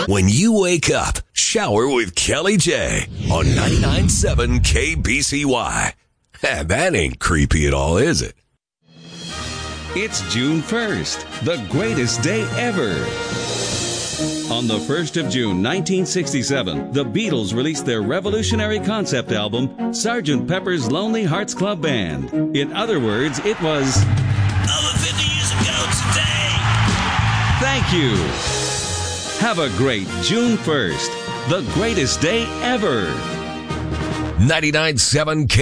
When you wake up, shower with Kelly J on 99.7 KBCY. That ain't creepy at all, is it? It's June 1st, the greatest day ever. On the 1st of June, 1967, the Beatles released their revolutionary concept album, Sgt. Pepper's Lonely Hearts Club Band. In other words, it was over 50 years ago today. Thank you. Have a great June 1st, the greatest day ever. 99.7 K.